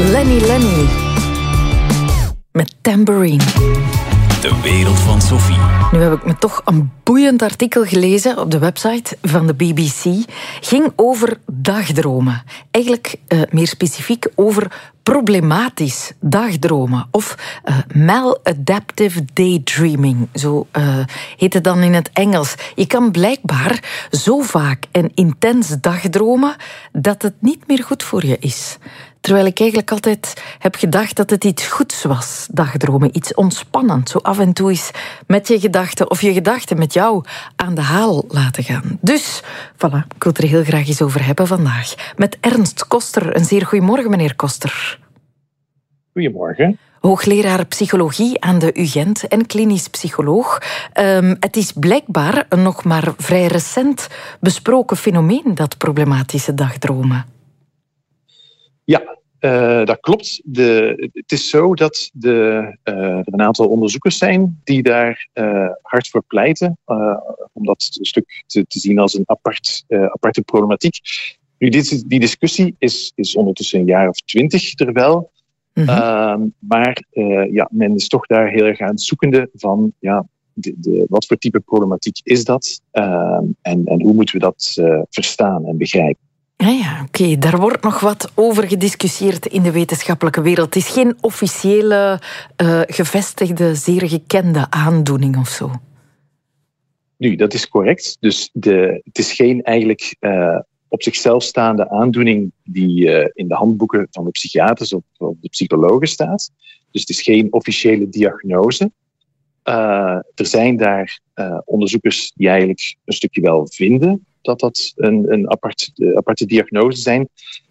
Lenny. Met Tambourine. De wereld van Sophie. Nu heb ik me toch een boeiend artikel gelezen op de website van de BBC. Ging over dagdromen. Eigenlijk meer specifiek over problematisch dagdromen. Of maladaptive daydreaming. Zo heet het dan in het Engels. Je kan blijkbaar zo vaak en intens dagdromen dat het niet meer goed voor je is. Terwijl ik eigenlijk altijd heb gedacht dat het iets goeds was, dagdromen. Iets ontspannend. Zo af en toe eens met je gedachten of je gedachten met jou aan de haal laten gaan. Dus, voilà, ik wil het er heel graag eens over hebben vandaag. Met Ernst Koster. Een zeer goedemorgen, meneer Koster. Goedemorgen. Hoogleraar psychologie aan de UGent en klinisch psycholoog. Het is blijkbaar een nog maar vrij recent besproken fenomeen, dat problematische dagdromen. Ja, dat klopt. Het is zo dat er een aantal onderzoekers zijn die daar hard voor pleiten, om dat een stuk te zien als een aparte problematiek. Nu, die discussie is ondertussen een jaar of 20 er wel. Mm-hmm. Maar men is toch daar heel erg aan het zoekende van wat voor type problematiek is dat en hoe moeten we dat verstaan en begrijpen. Ja, oké. Daar wordt nog wat over gediscussieerd in de wetenschappelijke wereld. Het is geen officiële, gevestigde, zeer gekende aandoening of zo. Nu, dat is correct. Dus het is geen eigenlijk op zichzelf staande aandoening die in de handboeken van de psychiaters of de psychologen staat. Dus het is geen officiële diagnose. Er zijn daar onderzoekers die eigenlijk een stukje wel vinden dat een aparte diagnose zijn.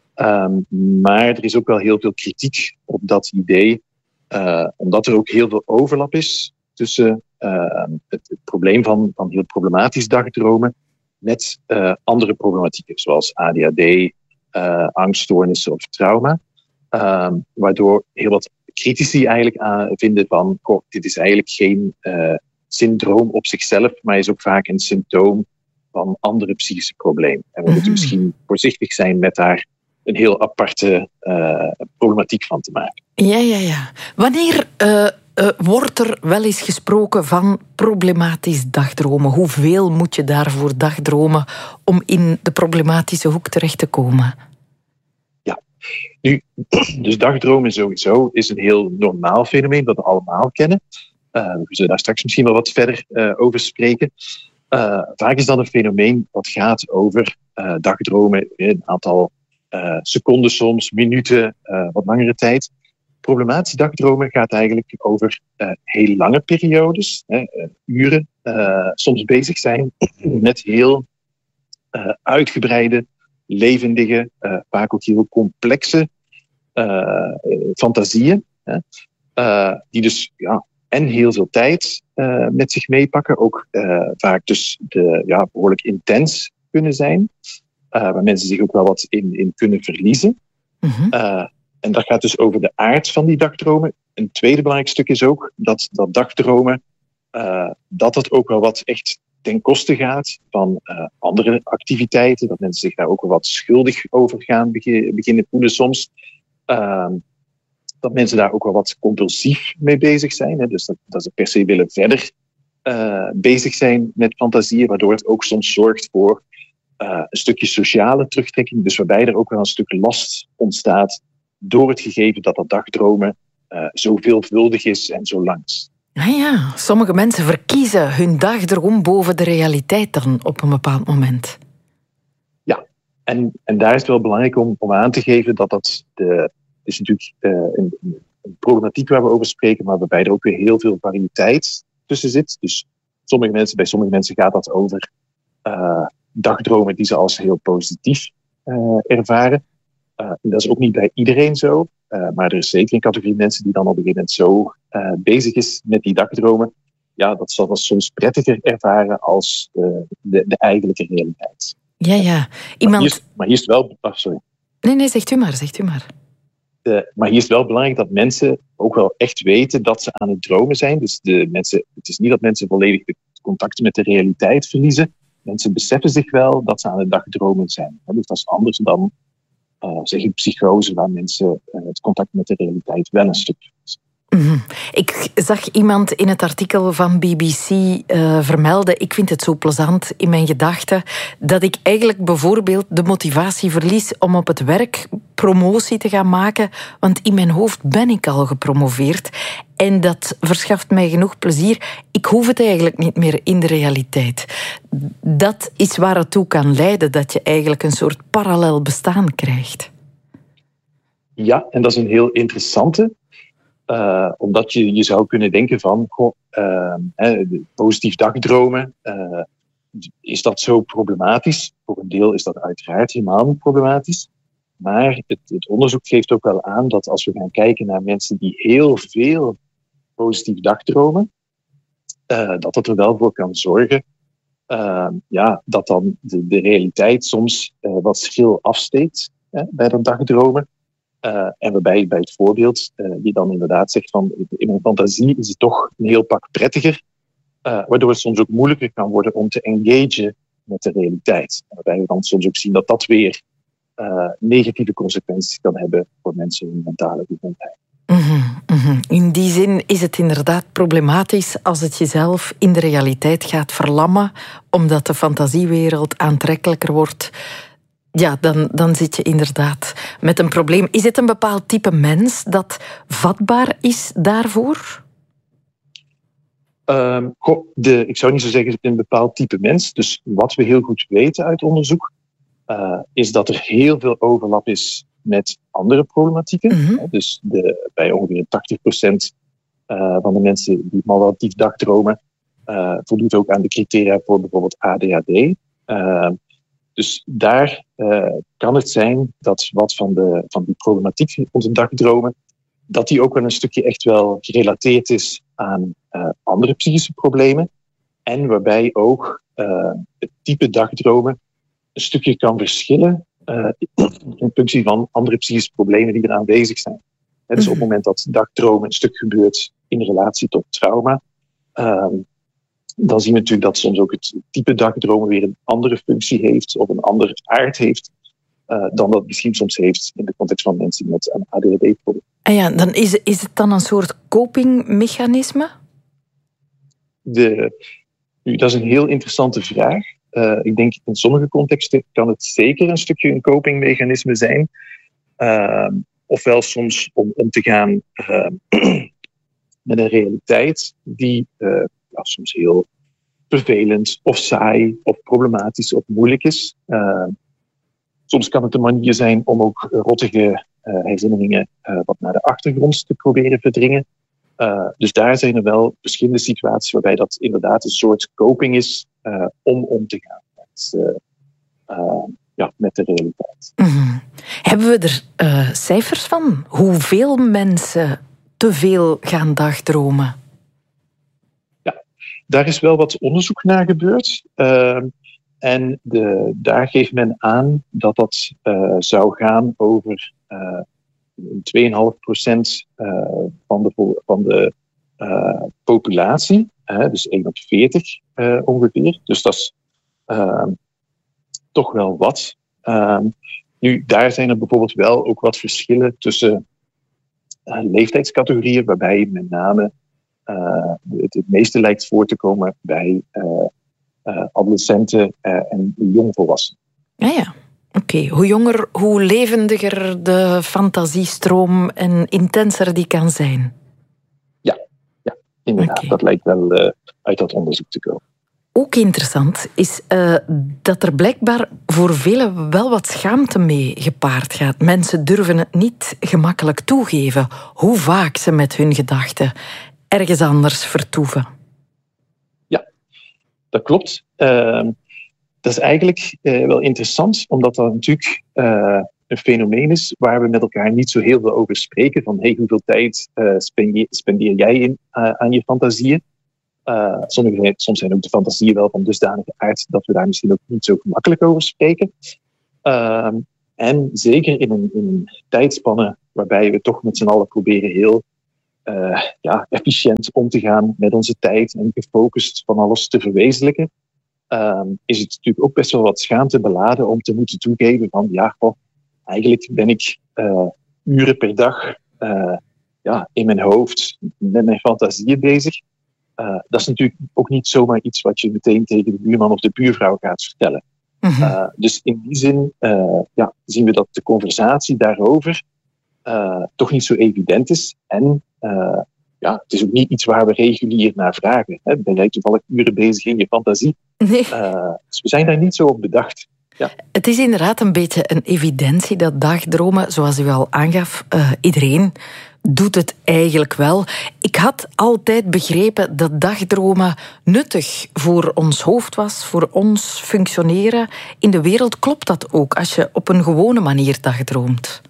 Maar er is ook wel heel veel kritiek op dat idee, omdat er ook heel veel overlap is tussen het probleem van heel problematisch dagdromen met andere problematieken, zoals ADHD, angststoornissen of trauma. Waardoor heel wat critici eigenlijk vinden van, dit is eigenlijk geen syndroom op zichzelf, maar is ook vaak een symptoom van andere psychische problemen. En we moeten misschien voorzichtig zijn met daar een heel aparte problematiek van te maken. Ja. Wanneer wordt er wel eens gesproken van problematisch dagdromen? Hoeveel moet je daarvoor dagdromen om in de problematische hoek terecht te komen? Ja, nu, dus dagdromen sowieso is een heel normaal fenomeen dat we allemaal kennen. We zullen daar straks misschien wel wat verder over spreken. Vaak is dat een fenomeen dat gaat over dagdromen, een aantal seconden soms, minuten, wat langere tijd. Problematische dagdromen gaat eigenlijk over heel lange periodes, uren, soms bezig zijn met heel uitgebreide, levendige, vaak ook heel complexe fantasieën, die dus en heel veel tijd met zich meepakken, ook vaak dus behoorlijk intens kunnen zijn, waar mensen zich ook wel wat in kunnen verliezen. Mm-hmm. En dat gaat dus over de aard van die dagdromen. Een tweede belangrijk stuk is ook dat dagdromen, dat ook wel wat echt ten koste gaat van andere activiteiten, dat mensen zich daar ook wel wat schuldig over gaan beginnen voelen soms. Dat mensen daar ook wel wat compulsief mee bezig zijn. Hè? Dus dat ze per se willen verder bezig zijn met fantasieën, waardoor het ook soms zorgt voor een stukje sociale terugtrekking. Dus waarbij er ook wel een stuk last ontstaat door het gegeven dat dagdromen zo veelvuldig is en zo lang is. Ja, sommige mensen verkiezen hun dagdroom boven de realiteit dan op een bepaald moment. Ja, en daar is het wel belangrijk om aan te geven dat is natuurlijk een problematiek waar we over spreken, maar waarbij er ook weer heel veel variëteit tussen zit. Dus bij sommige mensen gaat dat over dagdromen die ze als heel positief ervaren. En dat is ook niet bij iedereen zo. Maar er is zeker een categorie mensen die dan op een gegeven moment zo bezig is met die dagdromen. Ja, dat zal dat soms prettiger ervaren als de eigenlijke realiteit. Ja. Maar hier is het wel... sorry. Nee, zegt u maar. Maar hier is het wel belangrijk dat mensen ook wel echt weten dat ze aan het dromen zijn. Dus het is niet dat mensen volledig het contact met de realiteit verliezen. Mensen beseffen zich wel dat ze aan het dagdromen zijn. Dus dat is anders dan zeggen psychose, waar mensen het contact met de realiteit wel een stuk verliezen. Mm-hmm. Ik zag iemand in het artikel van BBC vermelden, ik vind het zo plezant in mijn gedachten, dat ik eigenlijk bijvoorbeeld de motivatie verlies om op het werk promotie te gaan maken, want in mijn hoofd ben ik al gepromoveerd en dat verschaft mij genoeg plezier. Ik hoef het eigenlijk niet meer in de realiteit. Dat is waar het toe kan leiden, dat je eigenlijk een soort parallel bestaan krijgt. Ja, en dat is een heel interessante. Omdat je zou kunnen denken van, positief dagdromen, is dat zo problematisch? Voor een deel is dat uiteraard helemaal niet problematisch. Maar het onderzoek geeft ook wel aan dat als we gaan kijken naar mensen die heel veel positief dagdromen, dat er wel voor kan zorgen dat dan de realiteit soms wat schil afsteekt bij dat dagdromen. En waarbij bij het voorbeeld die dan inderdaad zegt van in mijn fantasie is het toch een heel pak prettiger, waardoor het soms ook moeilijker kan worden om te engagen met de realiteit. Waarbij we dan soms ook zien dat dat weer negatieve consequenties kan hebben voor mensen in hun mentale gezondheid. Mm-hmm, mm-hmm. In die zin is het inderdaad problematisch als het jezelf in de realiteit gaat verlammen, omdat de fantasiewereld aantrekkelijker wordt. Ja, dan zit je inderdaad met een probleem. Is het een bepaald type mens dat vatbaar is daarvoor? Ik zou niet zo zeggen een bepaald type mens. Dus wat we heel goed weten uit onderzoek, is dat er heel veel overlap is met andere problematieken. Mm-hmm. Dus bij ongeveer 80% van de mensen die maladaptief dagdromen voldoet ook aan de criteria voor bijvoorbeeld ADHD. Dus daar kan het zijn dat wat van die problematiek rond de dagdromen, dat die ook wel een stukje echt wel gerelateerd is aan andere psychische problemen. En waarbij ook het type dagdromen een stukje kan verschillen in functie van andere psychische problemen die er aanwezig zijn. Dus op het moment dat dagdromen een stuk gebeurt in relatie tot trauma, dan zien we natuurlijk dat soms ook het type dagdromen weer een andere functie heeft of een andere aard heeft dan dat misschien soms heeft in de context van mensen met een ADHD-probleem. En ja, dan is het dan een soort copingmechanisme? Dat is een heel interessante vraag. Ik denk in sommige contexten kan het zeker een stukje een copingmechanisme zijn. Ofwel soms om te gaan met een realiteit die soms heel vervelend of saai of problematisch of moeilijk is. Soms kan het een manier zijn om ook rottige herinneringen wat naar de achtergrond te proberen verdringen. Dus daar zijn er wel verschillende situaties waarbij dat inderdaad een soort coping is om te gaan met de realiteit. Mm-hmm. Hebben we er cijfers van? Hoeveel mensen te veel gaan dagdromen? Ja, daar is wel wat onderzoek naar gebeurd. En daar geeft men aan dat zou gaan over 2,5% van de populatie. Dus 1 op 40 ongeveer. Dus dat is toch wel wat. Nu, daar zijn er bijvoorbeeld wel ook wat verschillen tussen leeftijdscategorieën, waarbij met name het meeste lijkt voor te komen bij adolescenten en jongvolwassenen. Ja. Oké. Hoe jonger, hoe levendiger de fantasiestroom en intenser die kan zijn. Ja, inderdaad. Okay. Dat lijkt wel uit dat onderzoek te komen. Ook interessant is dat er blijkbaar voor velen wel wat schaamte mee gepaard gaat. Mensen durven het niet gemakkelijk toegeven hoe vaak ze met hun gedachten ergens anders vertoeven. Ja, dat klopt. Dat is eigenlijk wel interessant, omdat dat natuurlijk een fenomeen is waar we met elkaar niet zo heel veel over spreken. Van hoeveel tijd spendeer jij aan je fantasieën? Soms zijn ook de fantasieën wel van dusdanige aard dat we daar misschien ook niet zo gemakkelijk over spreken. En zeker in een tijdspanne waarbij we toch met z'n allen proberen heel efficiënt om te gaan met onze tijd en gefocust van alles te verwezenlijken, is het natuurlijk ook best wel wat schaamte beladen om te moeten toegeven van eigenlijk ben ik uren per dag in mijn hoofd met mijn fantasieën bezig. Dat is natuurlijk ook niet zomaar iets wat je meteen tegen de buurman of de buurvrouw gaat vertellen. Mhm. Dus in die zin zien we dat de conversatie daarover toch niet zo evident is. En het is ook niet iets waar we regulier naar vragen. Hè. Ben jij toevallig uren bezig in je fantasie? Nee. Dus we zijn daar niet zo op bedacht. Ja. Het is inderdaad een beetje een evidentie dat dagdromen, zoals u al aangaf, iedereen doet het eigenlijk wel. Ik had altijd begrepen dat dagdromen nuttig voor ons hoofd was, voor ons functioneren in de wereld. Klopt dat ook, als je op een gewone manier dagdroomt?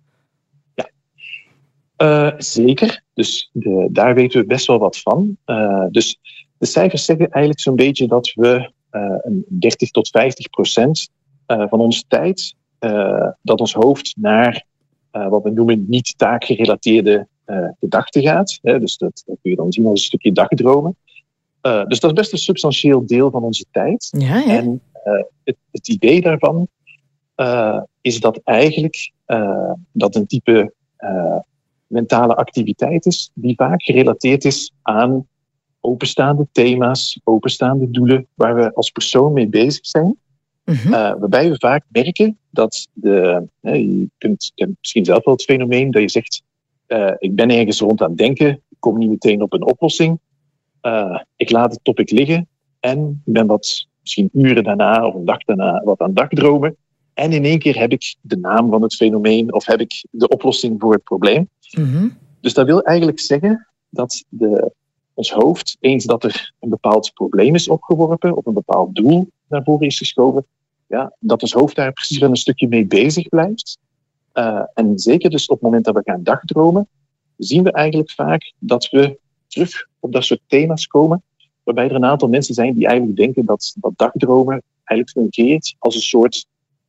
Zeker. Dus daar weten we best wel wat van. Dus de cijfers zeggen eigenlijk zo'n beetje dat we 30 tot 50% van onze tijd, dat ons hoofd naar wat we noemen niet taakgerelateerde gedachten gaat. Dus dat kun je dan zien als een stukje dagdromen. Dus dat is best een substantieel deel van onze tijd. Ja. En het idee daarvan is dat eigenlijk dat een type mentale activiteit is die vaak gerelateerd is aan openstaande thema's, openstaande doelen waar we als persoon mee bezig zijn. Mhm. Waarbij we vaak merken dat je kent misschien zelf wel het fenomeen dat je zegt, ik ben ergens rond aan het denken, ik kom niet meteen op een oplossing, ik laat het topic liggen en ik ben misschien uren daarna of een dag daarna wat aan het dagdromen en in één keer heb ik de naam van het fenomeen of heb ik de oplossing voor het probleem. Mhm. Dus dat wil eigenlijk zeggen dat ons hoofd, eens dat er een bepaald probleem is opgeworpen of een bepaald doel naar voren is geschoven, dat ons hoofd daar precies wel een stukje mee bezig blijft. En zeker dus op het moment dat we gaan dagdromen, zien we eigenlijk vaak dat we terug op dat soort thema's komen, waarbij er een aantal mensen zijn die eigenlijk denken dat dagdromen eigenlijk fungeert als een soort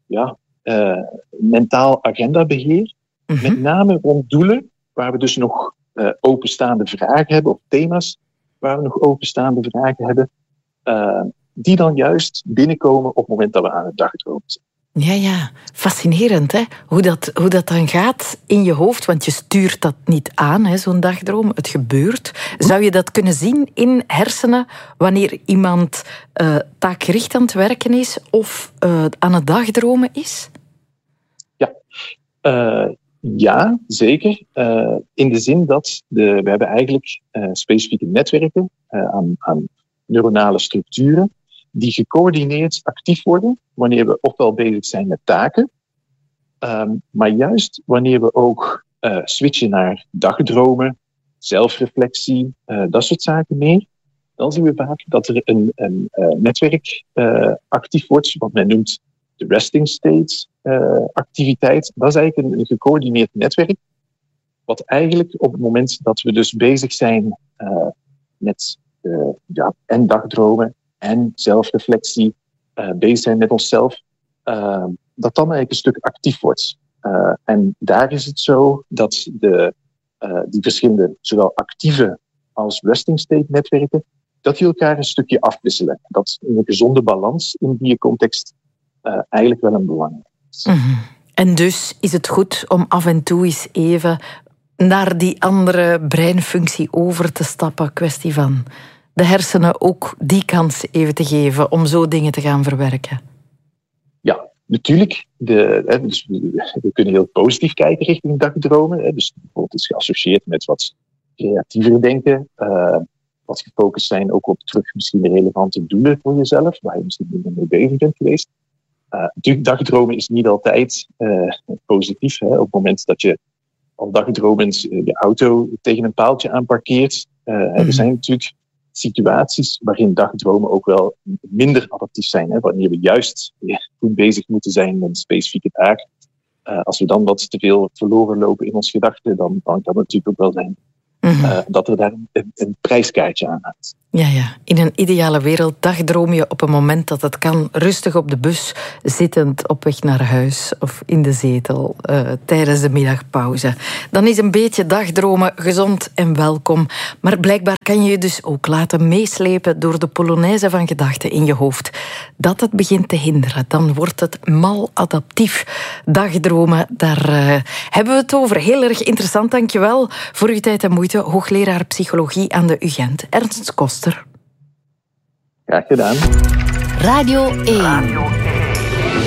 mentaal agendabeheer. Mhm. Met name rond doelen waar we dus nog openstaande vragen hebben, of thema's waar we nog openstaande vragen hebben, die dan juist binnenkomen op het moment dat we aan het dagdromen zijn. Ja, fascinerend hè? Hoe dat dan gaat in je hoofd, want je stuurt dat niet aan, hè, zo'n dagdroom. Het gebeurt. Zou je dat kunnen zien in hersenen wanneer iemand taakgericht aan het werken is of aan het dagdromen is? Ja, zeker. In de zin dat we hebben eigenlijk specifieke netwerken aan neuronale structuren die gecoördineerd actief worden wanneer we ofwel bezig zijn met taken, maar juist wanneer we ook switchen naar dagdromen, zelfreflectie, dat soort zaken meer, dan zien we vaak dat er een netwerk actief wordt, wat men noemt de resting state activiteit. Dat is eigenlijk een gecoördineerd netwerk, wat eigenlijk op het moment dat we dus bezig zijn met en dagdromen en zelfreflectie, bezig zijn met onszelf, dat dan eigenlijk een stuk actief wordt. En daar is het zo dat die verschillende, zowel actieve als resting state netwerken, dat die elkaar een stukje afwisselen. Dat een gezonde balans in die context eigenlijk wel een belangrijk is. Mm-hmm. En dus is het goed om af en toe eens even naar die andere breinfunctie over te stappen. Kwestie van de hersenen ook die kans even te geven om zo dingen te gaan verwerken. Ja, natuurlijk. Dus we kunnen heel positief kijken richting dagdromen. Dus bijvoorbeeld is geassocieerd met wat creatiever denken. Wat gefocust zijn ook op terug misschien relevante doelen voor jezelf, waar je misschien minder mee bezig bent geweest. Natuurlijk, dagdromen is niet altijd positief. Hè. Op het moment dat je al dagdromend je auto tegen een paaltje aanparkeert. Er zijn natuurlijk situaties waarin dagdromen ook wel minder adaptief zijn. Hè, wanneer we juist goed bezig moeten zijn met een specifieke taak. Als we dan wat te veel verloren lopen in onze gedachten, dan kan het natuurlijk ook wel zijn dat er daar een prijskaartje aan hangt. Ja. In een ideale wereld dagdroom je op een moment dat het kan. Rustig op de bus, zittend op weg naar huis of in de zetel tijdens de middagpauze. Dan is een beetje dagdromen gezond en welkom. Maar blijkbaar kan je je dus ook laten meeslepen door de polonaise van gedachten in je hoofd. Dat het begint te hinderen, dan wordt het maladaptief. Dagdromen, daar hebben we het over. Heel erg interessant, dankjewel voor uw tijd en moeite. Hoogleraar psychologie aan de UGent, Ernst Koster. Graag gedaan. Radio 1.